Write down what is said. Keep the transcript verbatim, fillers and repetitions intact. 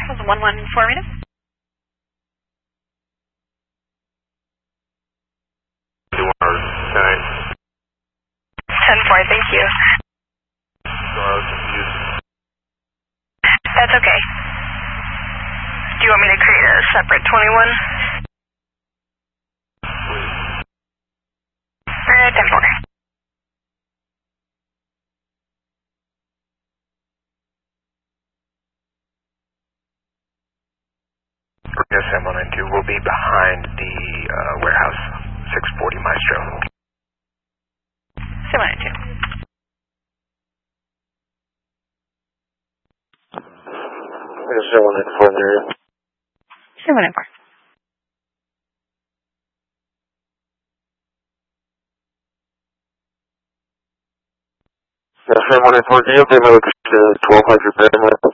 was one one four Rita. ten four, thank you. That's okay. Do you want me to create a separate twenty-one? Uh, ten four. seven one nine two will be behind the uh, warehouse, six forty Maestro. seven one two. seven one nine four there. seven one four. seven one nine four, do you have the twelve hundred Paramount?